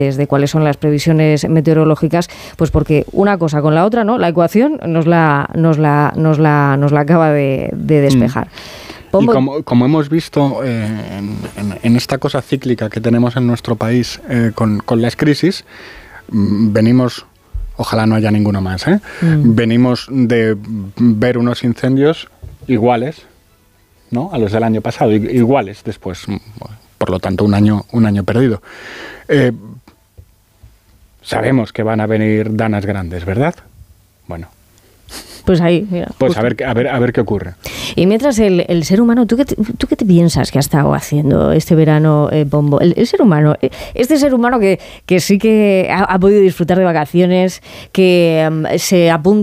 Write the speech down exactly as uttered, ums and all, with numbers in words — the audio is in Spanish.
de cuáles son las previsiones meteorológicas, pues porque una cosa con la otra, ¿no? La ecuación nos la nos la nos la nos la acaba de, de despejar. Mm. Y como, como hemos visto eh, en, en, en esta cosa cíclica que tenemos en nuestro país eh, con, con las crisis, venimos, ojalá no haya ninguno más, ¿eh? Mm. Venimos de ver unos incendios iguales, ¿no?, a los del año pasado, iguales después, por lo tanto un año un año perdido. Eh, Sabemos que van a venir danas grandes, ¿verdad? Bueno. Pues ahí, mira. Pues a ver, a ver, a ver qué ocurre. Y mientras el, el ser humano, ¿tú qué, te, ¿tú qué te piensas que ha estado haciendo este verano, eh, Pombo? El, el ser humano, este ser humano que, que sí que ha, ha podido disfrutar de vacaciones, que um, se apunta